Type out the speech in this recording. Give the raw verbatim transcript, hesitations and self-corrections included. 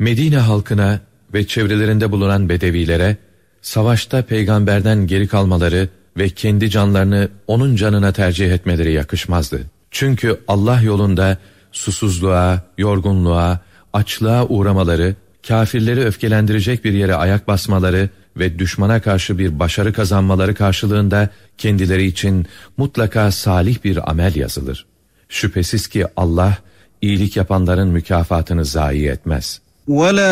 Medine halkına ve çevrelerinde bulunan bedevilere, savaşta peygamberden geri kalmaları ve kendi canlarını onun canına tercih etmeleri yakışmazdı. Çünkü Allah yolunda susuzluğa, yorgunluğa, açlığa uğramaları, kâfirleri öfkelendirecek bir yere ayak basmaları ve düşmana karşı bir başarı kazanmaları karşılığında kendileri için mutlaka salih bir amel yazılır. Şüphesiz ki Allah, iyilik yapanların mükafatını zayi etmez. وَلَا